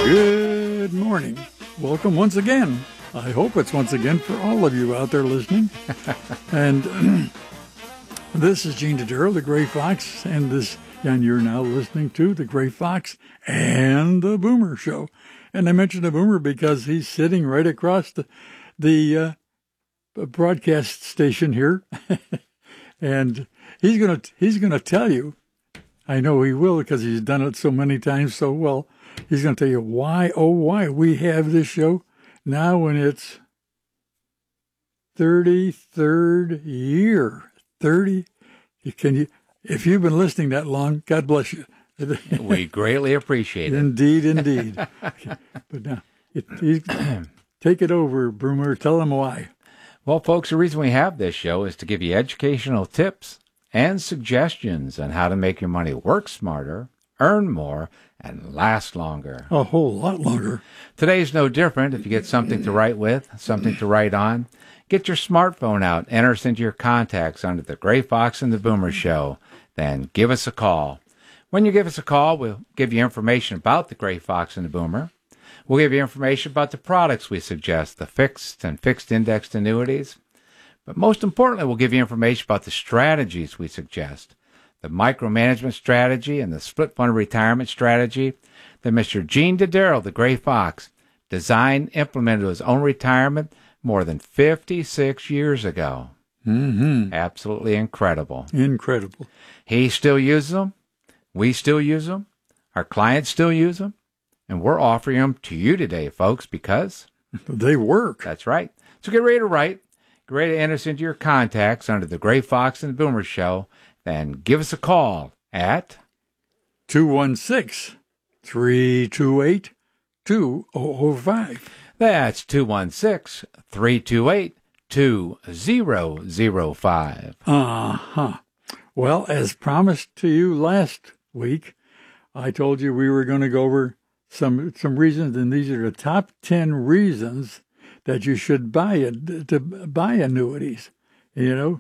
Good morning. Welcome once again. I hope it's once again for all of you out there listening. And this is Gene Dodaro, the Gray Fox, and you're now listening to the Gray Fox and the Boomer Show. And I mentioned the Boomer because he's sitting right across the broadcast station here, and he's gonna tell you. I know he will because he's done it so many times so well. He's going to tell you why we have this show now in its 33rd year. 30. If you've been listening that long, God bless you. We greatly appreciate it. Indeed. Okay. But now, take it over, Boomer. Tell them why. Well, folks, the reason we have this show is to give you educational tips and suggestions on how to make your money work smarter, earn more, and last longer. A whole lot longer. Today's no different. If you get something to write with, something to write on, get your smartphone out, enter us into your contacts under the Gray Fox and the Boomer Show, then give us a call. When you give us a call, we'll give you information about the Gray Fox and the Boomer. We'll give you information about the products we suggest, the fixed and fixed indexed annuities. But most importantly, we'll give you information about the strategies we suggest, the micromanagement strategy and the split fund retirement strategy that Mr. Gene Dodaro, the Gray Fox, designed, implemented to his own retirement more than 56 years ago. Mm-hmm. Absolutely incredible. Incredible. He still uses them. We still use them. Our clients still use them. And we're offering them to you today, folks, because they work. That's right. So get ready to write. Get ready to enter us into your contacts under the Gray Fox and the Boomer Show. Then give us a call at 216-328-2005. That's 216-328-2005. Uh-huh. Well, as promised to you last week, I told you we were going to go over some reasons, and these are the top 10 reasons that you should buy annuities. And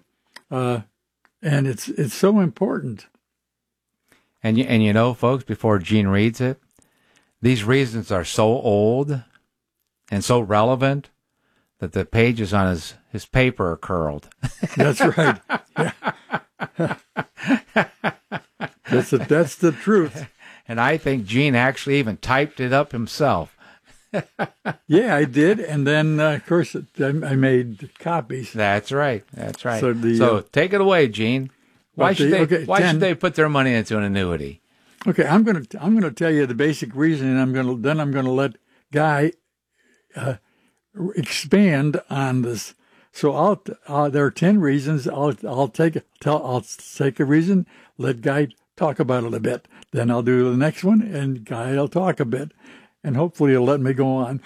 it's so important. And you know, folks, before Gene reads it, these reasons are so old and so relevant that the pages on his paper are curled. That's right. Yeah. That's the truth. And I think Gene actually even typed it up himself. Yeah, I did, and then of course I made copies. That's right. So, take it away, Gene. Why should they put their money into an annuity? Okay, I'm gonna tell you the basic reason, and I'm gonna let Guy expand on this. So there are 10 reasons. I'll take a reason. Let Guy talk about it a bit. Then I'll do the next one, and Guy will talk a bit. And hopefully you'll let me go on.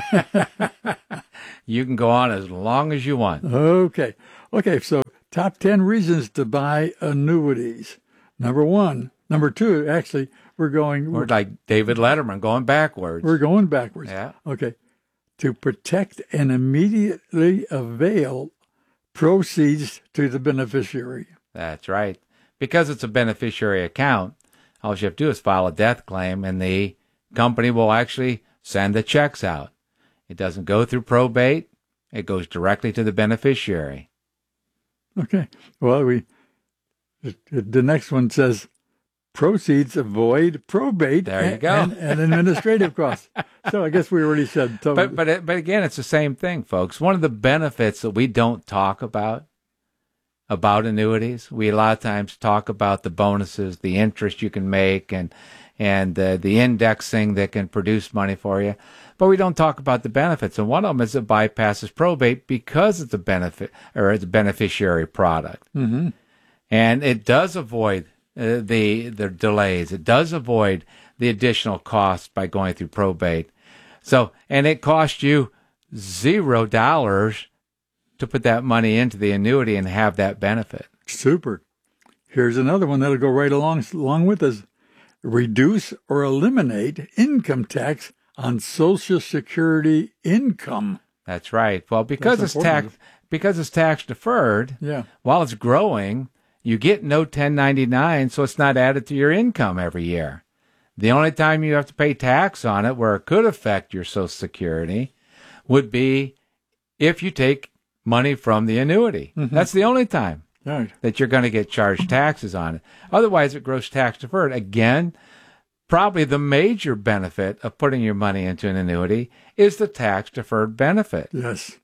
You can go on as long as you want. Okay, so top 10 reasons to buy annuities. Number two, actually, we're like David Letterman, going backwards. We're going backwards. Yeah. Okay. To protect and immediately avail proceeds to the beneficiary. That's right. Because it's a beneficiary account, all you have to do is file a death claim, and the company will actually send the checks out. It doesn't go through probate. It goes directly to the beneficiary. Okay. Well, the next one says proceeds avoid probate. There you go. And administrative costs. So I guess we already said. But again, it's the same thing, folks. One of the benefits that we don't talk about annuities, we a lot of times talk about the bonuses, the interest you can make, and the indexing that can produce money for you. But we don't talk about the benefits. And one of them is it bypasses probate because it's a benefit or it's a beneficiary product. Mm-hmm. And it does avoid the delays. It does avoid the additional costs by going through probate. So, and it costs you $0 to put that money into the annuity and have that benefit. Super. Here's another one that'll go right along with this. Reduce or eliminate income tax on Social Security income. That's right. Well, because it's tax deferred, yeah. While it's growing, you get no 1099, so it's not added to your income every year. The only time you have to pay tax on it, where it could affect your Social Security, would be if you take money from the annuity. That's the only time Right. that you're going to get charged taxes on it. Otherwise, it grows tax deferred. Again, probably the major benefit of putting your money into an annuity is the tax deferred benefit. Yes.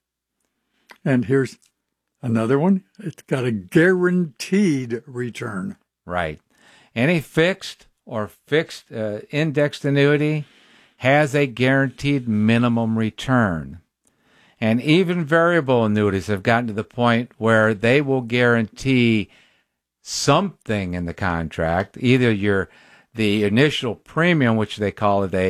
And here's another one. It's got a guaranteed return. Right. Any fixed or fixed indexed annuity has a guaranteed minimum return. And even variable annuities have gotten to the point where they will guarantee something in the contract, either the initial premium, which they call it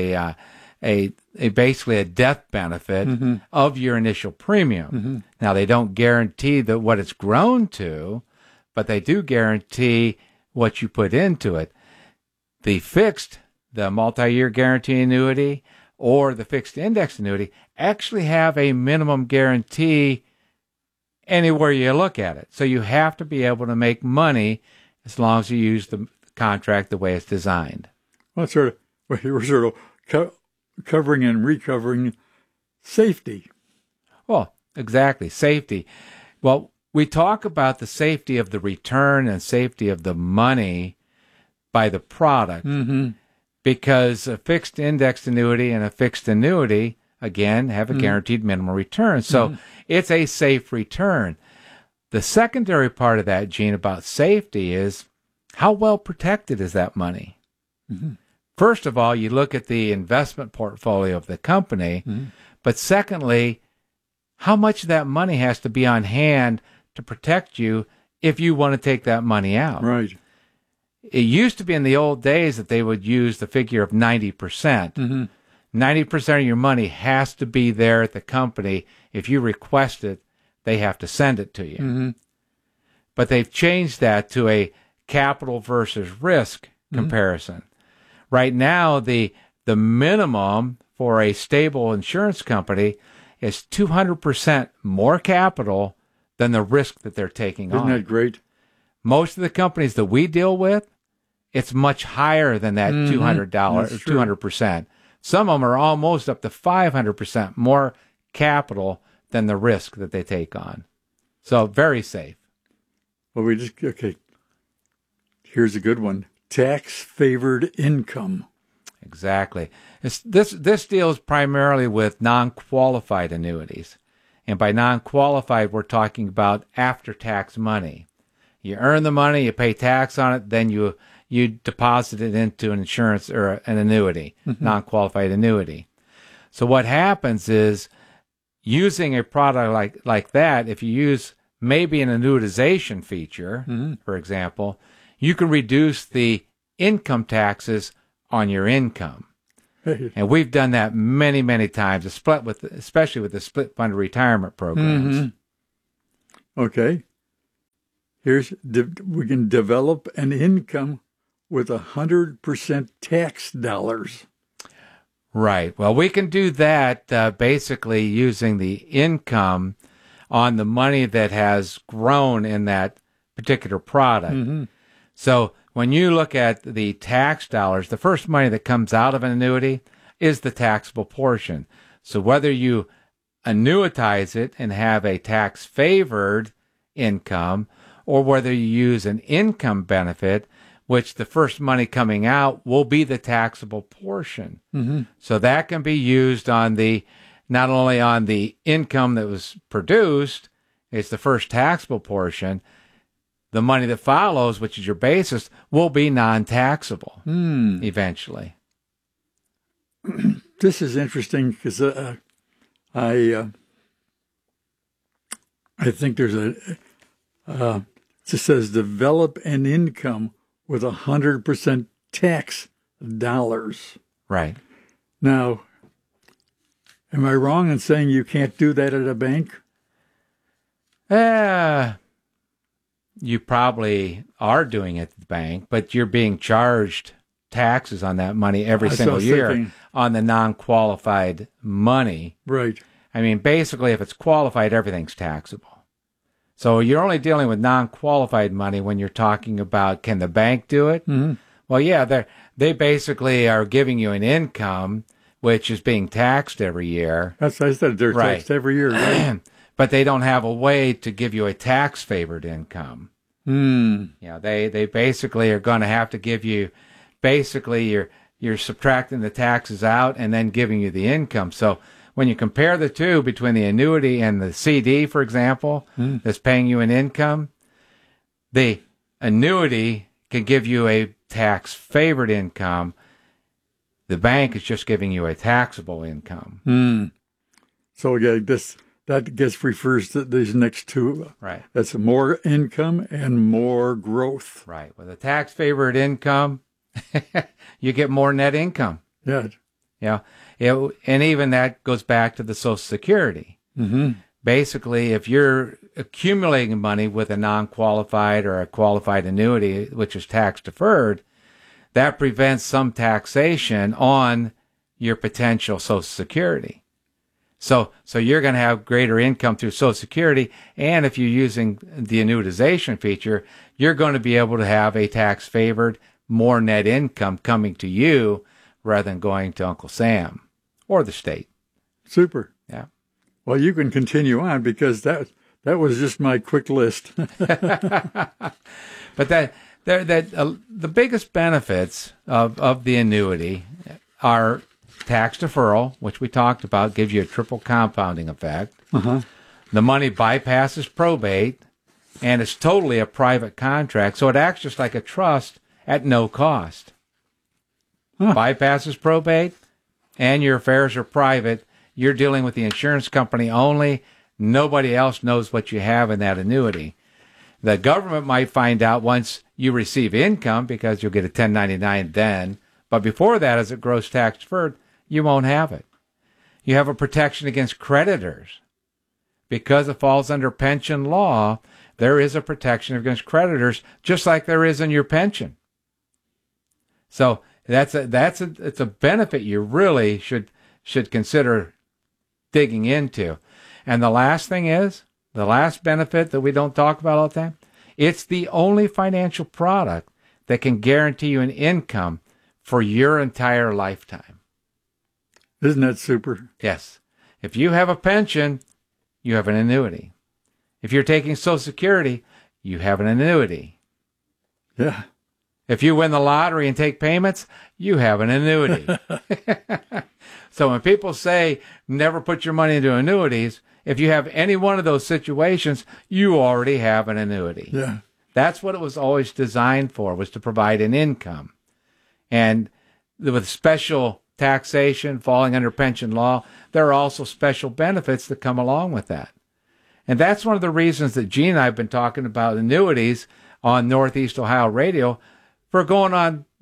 a basically a death benefit of your initial premium. Now, they don't guarantee that what it's grown to, but they do guarantee what you put into it. The fixed, the multi-year guarantee annuity, or the fixed index annuity actually have a minimum guarantee anywhere you look at it. So you have to be able to make money as long as you use the contract the way it's designed. Well, we're sort of covering and recovering safety. Well, exactly. Safety. Well, we talk about the safety of the return and safety of the money by the product. Because a fixed indexed annuity and a fixed annuity, again, have a guaranteed minimum return. So it's a safe return. The secondary part of that, Gene, about safety is how well protected is that money? First of all, you look at the investment portfolio of the company. But secondly, how much of that money has to be on hand to protect you if you want to take that money out? Right. It used to be in the old days that they would use the figure of 90%. 90% of your money has to be there at the company. If you request it, they have to send it to you. But they've changed that to a capital versus risk comparison. Right now, the minimum for a stable insurance company is 200% more capital than the risk that they're taking on. Isn't that great? Most of the companies that we deal with, it's much higher than that $200, 200%. Some of them are almost up to 500% more capital than the risk that they take on. So very safe. Well, okay. Here's a good one. Tax-favored income. Exactly. This deals primarily with non-qualified annuities. And by non-qualified, we're talking about after-tax money. You earn the money, you pay tax on it, then you deposit it into an insurance or an annuity, non-qualified annuity. So what happens is, using a product like that, if you use maybe an annuitization feature, for example, you can reduce the income taxes on your income. And we've done that many, many times, especially with the split fund retirement programs. Okay. We can develop an income with 100% tax dollars. Right. Well, we can do that basically using the income on the money that has grown in that particular product. So when you look at the tax dollars, the first money that comes out of an annuity is the taxable portion. So whether you annuitize it and have a tax-favored income, or whether you use an income benefit, which the first money coming out will be the taxable portion. So that can be used on not only on the income that was produced, it's the first taxable portion. The money that follows, which is your basis, will be non-taxable eventually. This is interesting because I think there's it just says develop an income with 100% tax dollars. Right. Now, am I wrong in saying you can't do that at a bank? You probably are doing it at the bank, but you're being charged taxes on that money every single year on the non-qualified money. Right. I mean, basically, if it's qualified, everything's taxable. So you're only dealing with non-qualified money when you're talking about, can the bank do it? Well, yeah, they basically are giving you an income which is being taxed every year. That's I said they're Right. taxed every year. Right? But they don't have a way to give you a tax-favored income. You know, they basically are going to have to give you, basically you're subtracting the taxes out and then giving you the income. So when you compare the two between the annuity and the CD, for example, that's paying you an income, the annuity can give you a tax-favored income. The bank is just giving you a taxable income. So yeah, that gets refers to these next two. Right. That's more income and more growth. Right. With a tax-favored income, you get more net income. Yeah. Yeah. And even that goes back to the Social Security. Basically, if you're accumulating money with a non-qualified or a qualified annuity, which is tax-deferred, that prevents some taxation on your potential Social Security. So you're going to have greater income through Social Security, and if you're using the annuitization feature, you're going to be able to have a tax-favored, more net income coming to you rather than going to Uncle Sam or the state. Super. Yeah. Well, you can continue on because that was just my quick list. But the biggest benefits of the annuity are tax deferral, which we talked about, gives you a triple compounding effect. The money bypasses probate, and it's totally a private contract, so it acts just like a trust at no cost. Bypasses probate, and your affairs are private. You're dealing with the insurance company only. Nobody else knows what you have in that annuity. The government might find out once you receive income because you'll get a 1099 then, but before that, as it grows tax deferred, you won't have it. You have a protection against creditors. Because it falls under pension law, there is a protection against creditors, just like there is in your pension. So it's a benefit you really should consider digging into. And the last thing is, the last benefit that we don't talk about all the time, it's the only financial product that can guarantee you an income for your entire lifetime. Isn't that super? Yes. If you have a pension, you have an annuity. If you're taking Social Security, you have an annuity. Yeah. If you win the lottery and take payments, you have an annuity. So when people say never put your money into annuities, if you have any one of those situations, you already have an annuity. Yeah. That's what it was always designed for, was to provide an income. And with special taxation falling under pension law, there are also special benefits that come along with that. And that's one of the reasons that Gene and I have been talking about annuities on Northeast Ohio Radio we're going on the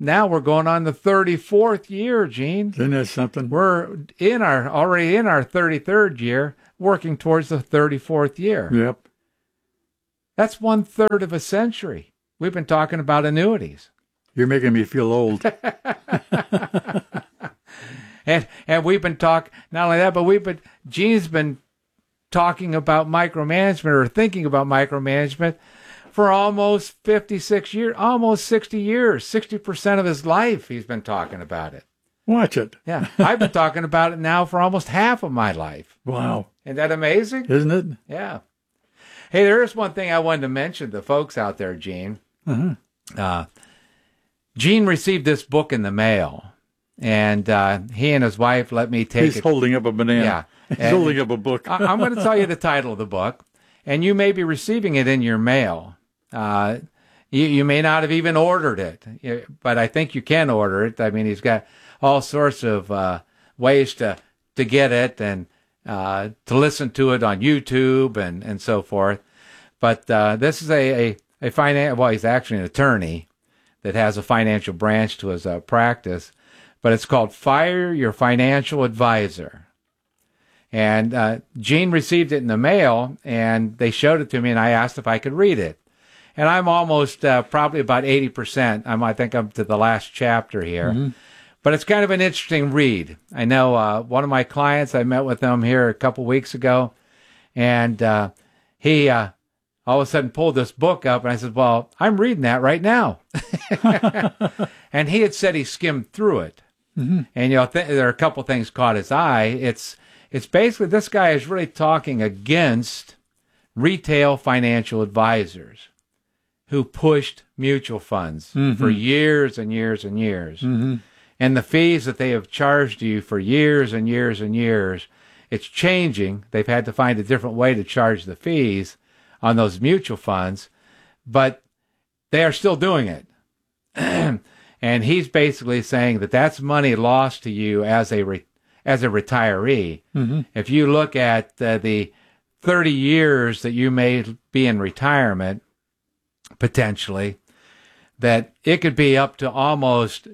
34th year, Gene. Isn't that something? We're already in our 33rd year, working towards the 34th year. Yep. That's 1/3 of a century. We've been talking about annuities. You're making me feel old. And we've been talking, not only that, but Gene's been talking about micromanagement or thinking about micromanagement for almost 56 years, almost 60 years, 60% of his life he's been talking about it. Watch it. Yeah, I've been talking about it now for almost half of my life. Wow. Isn't that amazing? Isn't it? Yeah. Hey, there is one thing I wanted to mention to folks out there, Gene. Gene received this book in the mail, and he and his wife let me take it. He's holding up a banana. Yeah. He's holding up a book. I'm going to tell you the title of the book, and you may be receiving it in your mail. You may not have even ordered it, but I think you can order it. I mean, he's got all sorts of ways to get it and to listen to it on YouTube and so forth. But this is a well, he's actually an attorney that has a financial branch to his practice, but it's called Fire Your Financial Advisor. And Gene received it in the mail, and they showed it to me, and I asked if I could read it. And I'm almost probably about 80%. I think I'm to the last chapter here. Mm-hmm. But it's kind of an interesting read. I know one of my clients, I met with him here a couple weeks ago, and he all of a sudden pulled this book up, and I said, well, I'm reading that right now. And he had said he skimmed through it. Mm-hmm. And, there are a couple things caught his eye. It's basically, this guy is really talking against retail financial advisors who pushed mutual funds for years and years and years. Mm-hmm. And the fees that they have charged you for years and years and years, it's changing. They've had to find a different way to charge the fees on those mutual funds, but they are still doing it. And he's basically saying that that's money lost to you as a retiree. Mm-hmm. If you look at the 30 years that you may be in retirement, potentially, that it could be up to almost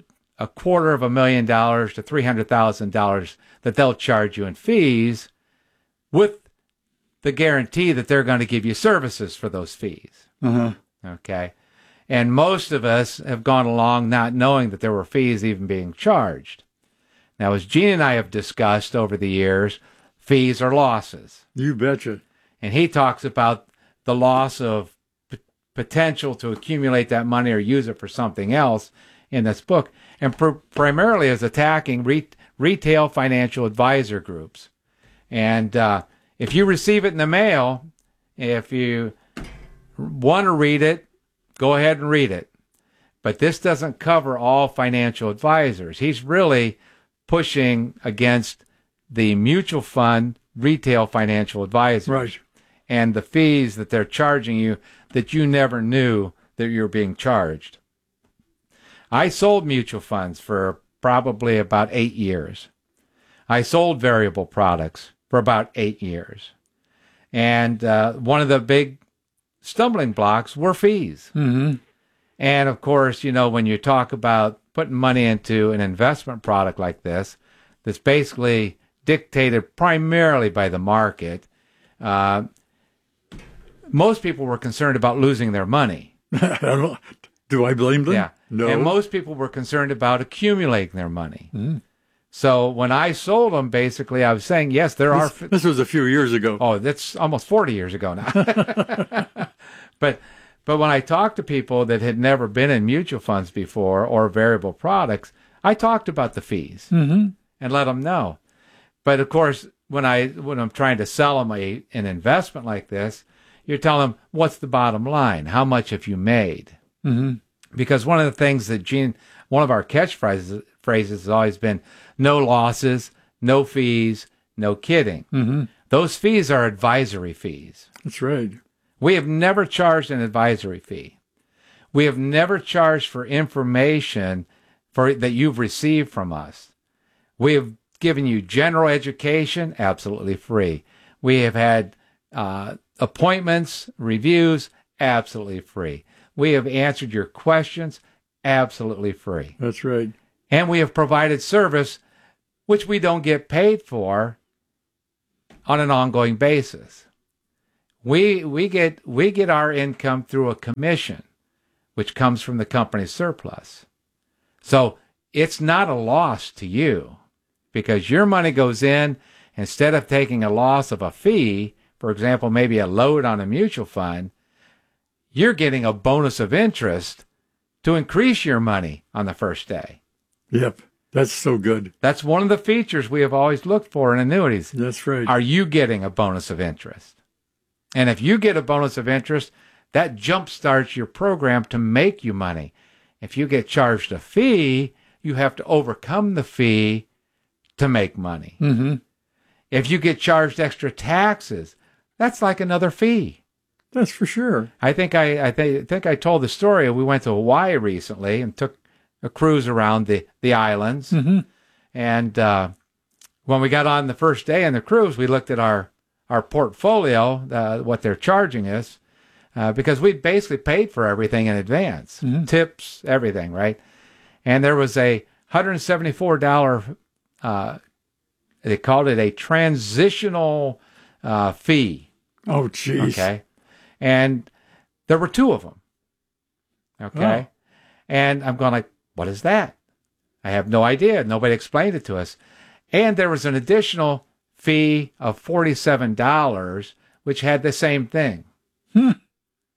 $250,000 to $300,000 that they'll charge you in fees, with the guarantee that they're going to give you services for those fees. Okay. And most of us have gone along not knowing that there were fees even being charged. Now, as Gene and I have discussed over the years, fees are losses. You betcha. And he talks about the loss of potential to accumulate that money or use it for something else in this book, and primarily is attacking retail financial advisor groups. And if you receive it in the mail, if you want to read it, go ahead and read it. But this doesn't cover all financial advisors. He's really pushing against the mutual fund retail financial advisors. Right. And the fees that they're charging you that you never knew that you're being charged. I sold mutual funds for probably about 8 years. I sold variable products for about 8 years. And one of the big stumbling blocks were fees. Mm-hmm. And of course, when you talk about putting money into an investment product like this, that's basically dictated primarily by the market, most people were concerned about losing their money. Do I blame them? Yeah. No. And most people were concerned about accumulating their money. Mm. So when I sold them, basically, I was saying, yes, This was a few years ago. Oh, that's almost 40 years ago now. But when I talked to people that had never been in mutual funds before or variable products, I talked about the fees and let them know. But of course, when I'm trying to sell them an investment like this, you're telling them, what's the bottom line? How much have you made? Mm-hmm. Because one of the things that one of our catchphrases has always been, no losses, no fees, no kidding. Mm-hmm. Those fees are advisory fees. That's right. We have never charged an advisory fee. We have never charged for information that you've received from us. We have given you general education, absolutely free. We have had appointments, reviews, absolutely free. We have answered your questions, absolutely free. That's right. And we have provided service, which we don't get paid for, on an ongoing basis. We get our income through a commission, which comes from the company's surplus. So it's not a loss to you, because your money goes in, instead of taking a loss of a fee, for example, maybe a load on a mutual fund, you're getting a bonus of interest to increase your money on the first day. Yep. That's so good. That's one of the features we have always looked for in annuities. That's right. Are you getting a bonus of interest? And if you get a bonus of interest, that jumpstarts your program to make you money. If you get charged a fee, you have to overcome the fee to make money. Mm-hmm. If you get charged extra taxes, that's like another fee. That's for sure. I think I told the story. We went to Hawaii recently and took a cruise around the islands. Mm-hmm. And when we got on the first day on the cruise, we looked at our portfolio, what they're charging us, because we basically paid for everything in advance, tips, everything, right? And there was a $174, they called it a transitional fee. Oh, geez. Okay. And there were two of them. Okay. Oh. And I'm going like, what is that? I have no idea. Nobody explained it to us. And there was an additional fee of $47, which had the same thing.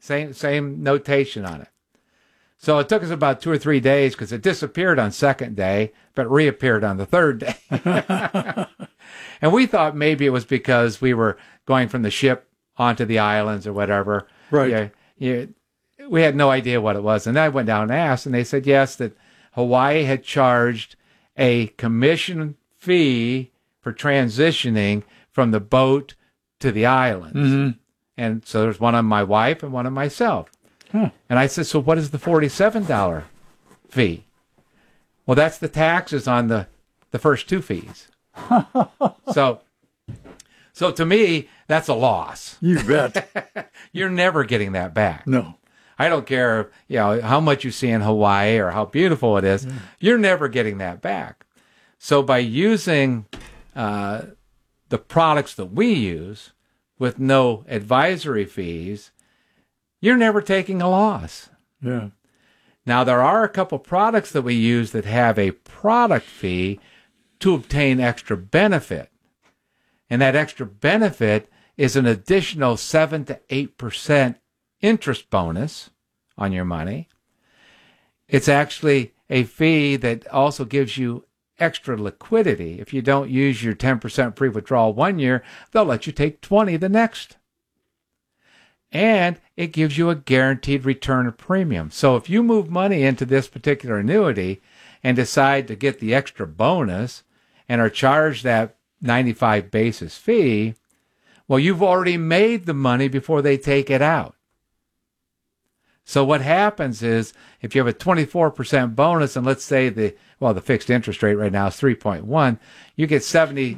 Same notation on it. So it took us about 2 or 3 days because it disappeared on second day, but reappeared on the third day. And we thought maybe it was because we were going from the ship onto the islands or whatever. Right. We had no idea what it was. And I went down and asked, and they said, yes, that Hawaii had charged a commission fee for transitioning from the boat to the islands. Mm-hmm. And so there's one on my wife and one on myself. Huh. And I said, so what is the $47 fee? Well, that's the taxes on the first 2 fees. So to me, that's a loss. You bet. You're never getting that back. No. I don't care, how much you see in Hawaii or how beautiful it is. Yeah. You're never getting that back. So by using the products that we use with no advisory fees, you're never taking a loss. Yeah. Now, there are a couple products that we use that have a product fee to obtain extra benefit. And that extra benefit is an additional 7 to 8% interest bonus on your money. It's actually a fee that also gives you extra liquidity. If you don't use your 10% pre-withdrawal 1 year, they'll let you take 20 the next. And it gives you a guaranteed return of premium. So if you move money into this particular annuity and decide to get the extra bonus and are charged that 95 basis fee, well, you've already made the money before they take it out. So what happens is if you have a 24% bonus and let's say the fixed interest rate right now is 3.1, you get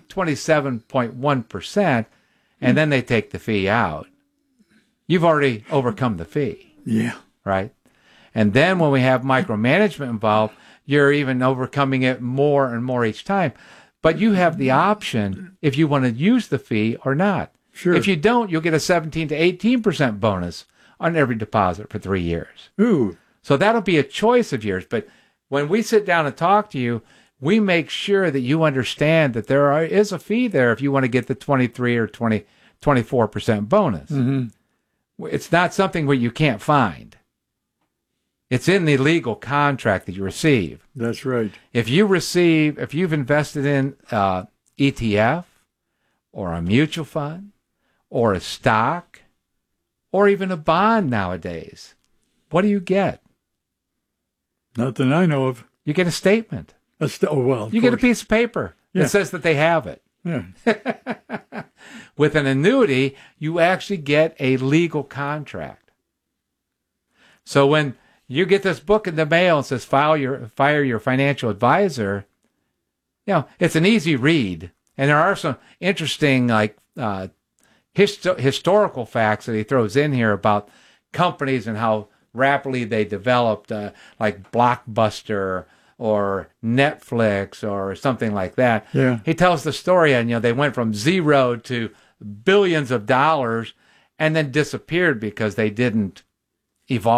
27.1% and then they take the fee out. You've already overcome the fee. Yeah. Right? And then when we have micromanagement involved, you're even overcoming it more and more each time. But you have the option if you want to use the fee or not. Sure. If you don't, you'll get a 17 to 18% bonus on every deposit for 3 years. Ooh. So that'll be a choice of yours. But when we sit down and talk to you, we make sure that you understand that there is a fee there if you want to get the 23 or 24% bonus. Mm-hmm. It's not something where you can't find. It's in the legal contract that you receive. That's right. If you've invested in ETF or a mutual fund or a stock or even a bond nowadays, what do you get? Nothing I know of. You get a statement. You get a piece of paper that says that they have it. Yeah. With an annuity, you actually get a legal contract. So when you get this book in the mail and says fire your financial advisor, it's an easy read. And there are some interesting historical facts that he throws in here about companies and how rapidly they developed, like Blockbuster or Netflix or something like that. Yeah. He tells the story, and they went from zero to billions of dollars and then disappeared because they didn't evolve